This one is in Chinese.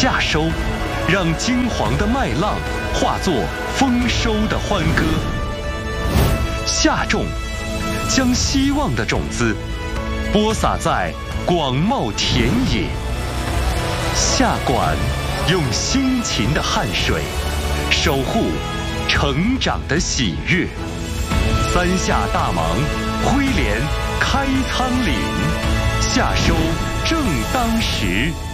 夏收，让金黄的麦浪化作丰收的欢歌；夏种，将希望的种子播撒在广袤田野；夏管，用辛勤的汗水守护成长的喜悦。三夏大忙，挥镰开仓廪，夏收正当时。